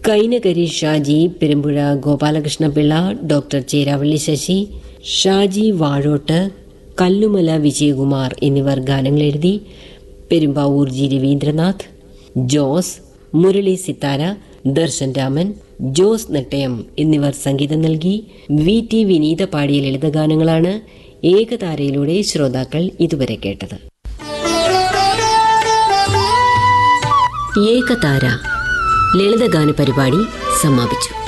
Kainakari Shaji, Perumpuzha Gopalakrishna Pillai, doctor Cheravally Sasi, Shaji വാഴോട്ട്, Kallumala Vijayakumar എന്നിവർ ഗാനങ്ങൾ എഴുതി. പെരുമ്പാവൂർ ജി രവീന്ദ്രനാഥ്, ജോസ്, മുരളി സിത്താര, ദർശൻ രാമൻ, ജോസ് നെട്ടയം എന്നിവർ സംഗീതം നൽകി. വി ടി വിനീത പാടിയ ലളിതഗാനങ്ങളാണ് ഏകതാരയിലൂടെ ശ്രോതാക്കൾ ഇതുവരെ കേട്ടത്. ഏകതാര ലളിതഗാന പരിപാടി സമാപിച്ചു.